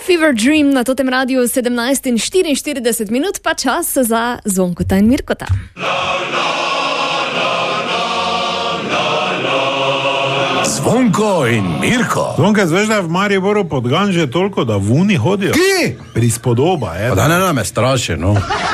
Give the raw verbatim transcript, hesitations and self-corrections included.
Fever Dream na totem radiju sedemnajst in štiriinštirideset minut, pa čas za Zvonkota in Mirkota. Zvonko in Mirko. Zvonka, zveš, da je v Mariboru podgan že toliko, da vuni hodijo? Kje? Prispodoba, je. Pa da ne nam je straši, no.